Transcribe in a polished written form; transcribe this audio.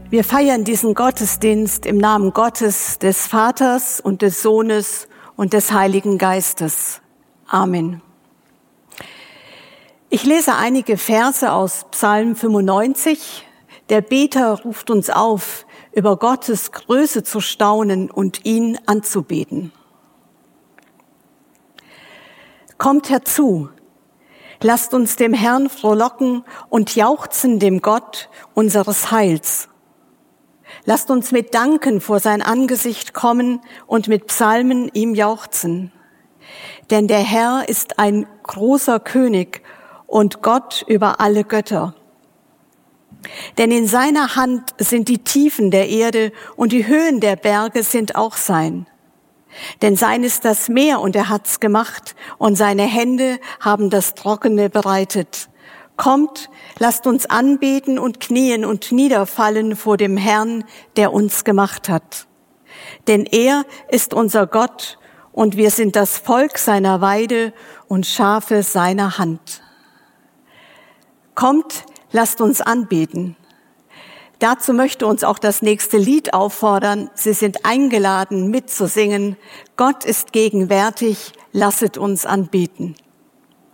Wir feiern diesen Gottesdienst im Namen Gottes, des Vaters und des Sohnes und des Heiligen Geistes. Amen. Ich lese einige Verse aus Psalm 95. Der Beter ruft uns auf, über Gottes Größe zu staunen und ihn anzubeten. Kommt herzu, lasst uns dem Herrn frohlocken und jauchzen dem Gott unseres Heils. Lasst uns mit Danken vor sein Angesicht kommen und mit Psalmen ihm jauchzen. Denn der Herr ist ein großer König und Gott über alle Götter. Denn in seiner Hand sind die Tiefen der Erde und die Höhen der Berge sind auch sein. Denn sein ist das Meer und er hat's gemacht und seine Hände haben das Trockene bereitet. Kommt, lasst uns anbeten und knien und niederfallen vor dem Herrn, der uns gemacht hat. Denn er ist unser Gott und wir sind das Volk seiner Weide und Schafe seiner Hand. Kommt, lasst uns anbeten. Dazu möchte uns auch das nächste Lied auffordern. Sie sind eingeladen, mitzusingen. Gott ist gegenwärtig, lasset uns anbeten.